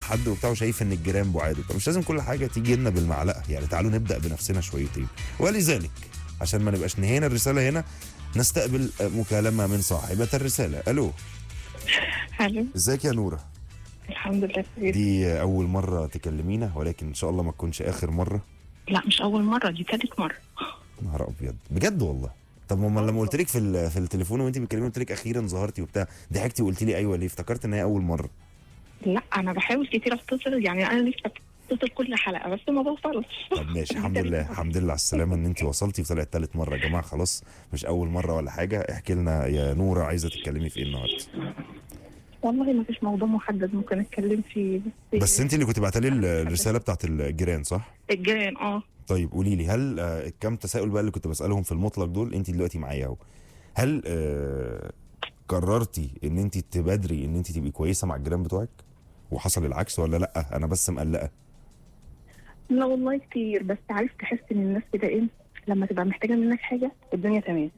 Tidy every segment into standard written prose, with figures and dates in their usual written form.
حد وبتاع وشايف ان الجيران بعاد، مش لازم كل حاجه تيجي لنا بالمعلقه يعني. تعالوا نبدا بنفسنا شويتين. ولذلك عشان ما نبقاش نهينا الرساله هنا، نستقبل مكالمه من صاحبه الرساله. الو. الو. ازيك يا نوره؟ الحمد لله كويس. دي اول مره تكلمينا، ولكن ان شاء الله ما تكونش اخر مره. لا مش اول مره، دي ثالث مره. نهار ابيض بجد والله. طب لما قلت لك في التليفون وانت بتكلميني قلت لك اخيرا ظهرتي وبتاع، ضحكتي وقلت لي ايوه ليه؟ افتكرت ان هي اول مره. لا انا بحاول كتير اتصل، يعني انا نفسي اتصل كل حلقه بس ما بوصلش. طب ماشي الحمد لله، الحمد لله على السلامه ان انت وصلتي وطلعت ثالث مره يا جماعه. خلاص مش اول مره ولا حاجه. احكي لنا يا نوره، عايزه تتكلمي في ايه النهارده؟ والله ما فيش موضوع محدد ممكن اتكلم فيه. بس انت اللي كنت بعتي لي الرساله بتاعت الجيران صح؟ الجيران طيب قولي لي، هل كم تساؤل بقى اللي كنت بسالهم في المطلق دول انت دلوقتي معايا اهو، هل قررتي ان انت تبادري ان انت تبقي كويسه مع الجيران بتوعك وحصل العكس، ولا لا انا بس مقلقه؟ لا والله كتير، بس عارف تحس ان الناس كده ايه لما تبقى محتاجه منك حاجه الدنيا تمام.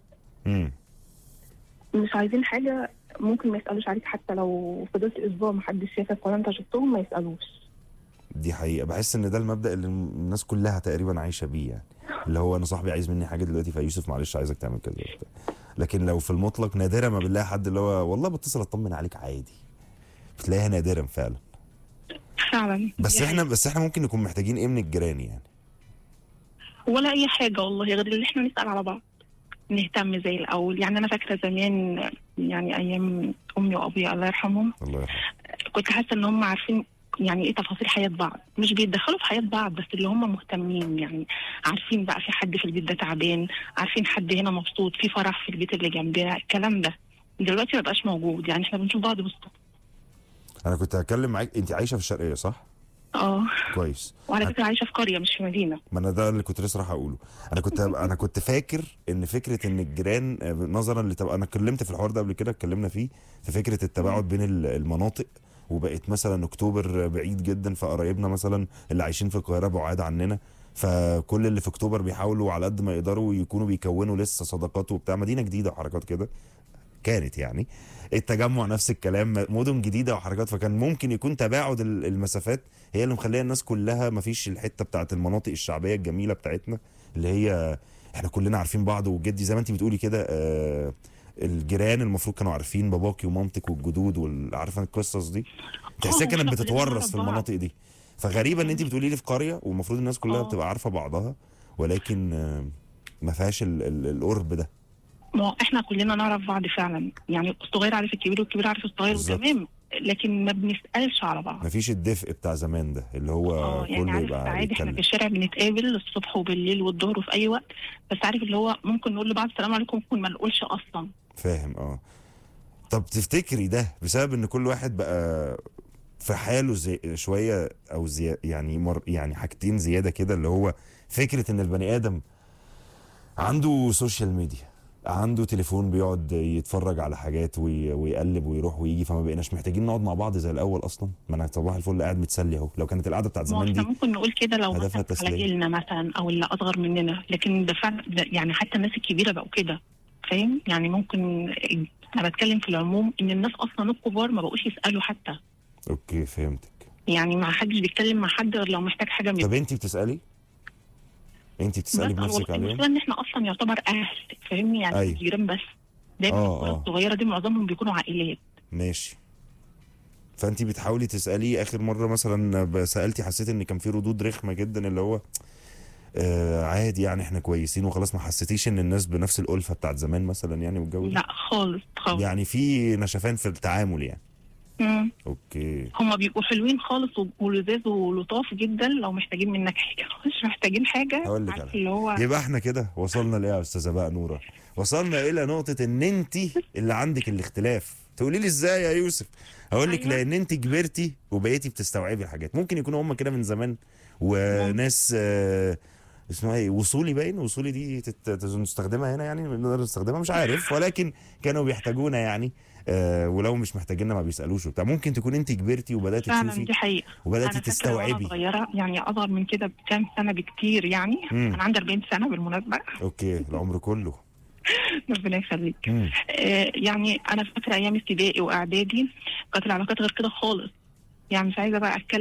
مش عايزين حاجه ممكن ما يسالوش عليك، حتى لو فضلت اسبوع ما حدش شافك ولا انت شفتهم ما يسالوش. دي حقيقه، بحس ان ده المبدا اللي الناس كلها تقريبا عايشه بيه يعني، اللي هو انا صاحبي عايز مني حاجه دلوقتي فيوسف معلش عايزك تعمل كذا وبتاع. لكن لو في المطلق نادرا ما بنلاقي حد اللي هو والله بتصل اطمن عليك عادي، بتلاقيها نادرا فعلا. فعلا. بس احنا ممكن نكون محتاجين ايه من الجيران يعني؟ ولا اي حاجه والله غير اللي احنا نسال على بعض، نهتم زي الاول. يعني انا فاكره زمان، يعني ايام امي وابويا الله يرحمهم، الله يرحمه، كنت حاسه ان هم عارفين يعني ايه تفاصيل حياه بعض، مش بيتدخلوا في حياه بعض بس اللي هم مهتمين، يعني عارفين بقى في حد في البيت ده تعبان، عارفين حد هنا مبسوط، في فرح في البيت اللي جنبنا، الكلام ده دلوقتي ما بقاش موجود. يعني احنا بنشوف بعض بالصدفه. انا كنت هتكلم معاك، انت عايشه في الشرقيه صح؟ كويس. وعلى فكره عايشه في قريه مش في مدينه. ما انا ده اللي كنت لسه راح اقوله. انا كنت فاكر ان فكره ان الجيران نظرا انا اتكلمت في الحوار ده قبل كده، اتكلمنا فيه في فكره التباعد بين المناطق، وبقت مثلا اكتوبر بعيد جدا فقرايبنا مثلا اللي عايشين في القاهره بعاد عننا، فكل اللي في اكتوبر بيحاولوا على قد ما يقدروا يكونوا بيكونوا لسه صداقات وبتاع. مدينه جديده وحركات كده كانت يعني، التجمع نفس الكلام، مدن جديده وحركات، فكان ممكن يكون تباعد المسافات هي اللي مخليه الناس كلها ما فيش الحته بتاعت المناطق الشعبيه الجميله بتاعتنا اللي هي احنا كلنا عارفين بعض. وجدي زي ما انت بتقولي كده الجيران المفروض كانوا عارفين باباكي ومامتك والجدود وعارفه القصص دي، تحسيها كانت بتتورث في المناطق دي. فغريبه ان انت بتقولي لي في قريه والمفروض الناس كلها بتبقى عارفه بعضها، ولكن ما فيهاش القرب ده. ما احنا كلنا نعرف بعض فعلا، يعني الصغير عارف الكبير والكبير عارف الصغير وتمام، لكن ما بنسالش على بعض. مفيش الدفء بتاع زمان ده اللي هو يعني كله عارف يبقى عادي احنا في الشارع بنتقابل الصبح وبالليل والظهر وفي اي وقت، بس عارف اللي هو ممكن نقول لبعض السلام عليكم ممكن ما نقولش اصلا. فاهم طب تفتكري ده بسبب ان كل واحد بقى في حاله شويه او يعني حاجتين زياده كده، اللي هو فكره ان البني ادم عنده سوشيال ميديا، عنده تليفون بيقعد يتفرج على حاجات ويقلب ويروح ويجي، فما بقيناش محتاجين نقعد مع بعض زي الاول اصلا. ما انا صباح الفل قاعد متسلي اهو. لو كانت القعده بتاعت زمان دي ممكن نقول كده لو مثلا على جيلنا مثلا او اللي اصغر مننا، لكن ده فعلا يعني حتى الناس الكبيره بقوا كده، فاهم؟ يعني ممكن انا بتكلم في العموم ان الناس اصلا الكبار ما بقوش يسالوا حتى. اوكي فهمتك. يعني ما حدش بيتكلم مع حد غير لو محتاج حاجه منه. طب انت بتسالي بنفسك عليهم؟ المشكله ان احنا اصلا يعتبر اهل، فاهمني؟ يعني أيوة. جيران بس دايما القرى الصغيره دي معظمهم بيكونوا عائلات. ماشي. فانت بتحاولي تسالي. اخر مره مثلا سالتي حسيت ان كان في ردود رخمه جدا اللي هو عادي يعني احنا كويسين وخلاص؟ ما حسيتيش ان الناس بنفس الالفه بتاعت زمان مثلا يعني والجو ده؟ لا خالص. يعني في نشفان في التعامل يعني. اوكي. هما بيبقوا حلوين خالص ولذاذ ولطاف جدا لو محتاجين منك حاجه، مش محتاجين حاجه. هقول لك اللي هو يبقى احنا كده وصلنا لايه يا استاذه بقى نوره؟ وصلنا الى نقطه ان انت اللي عندك الاختلاف. تقولي لي ازاي يا يوسف؟ هقول لك لان انت كبرتي وبقيتي بتستوعبي الحاجات. ممكن يكونوا هم كده من زمان وناس اسمها ايه، وصولي دي نستخدمها هنا يعني، نقدر نستخدمها مش عارف، ولكن كانوا بيحتاجونا يعني ولو مش محتاجيننا ما بيسالوش وبتاع. ممكن تكون انت كبرتي وبداتي تشوفي دي حقيقة وبداتي تستوعبي. انا صغيره يعني اصغر من كده بكام سنه بكتير يعني. انا عندي 40 سنه بالمناسبه. اوكي العمر كله. ربنا يخليك. يعني انا فاكره ايام ابتدائي واعدادي كانت العلاقات غير كده خالص. يعني مش عايزه بقى اتكلم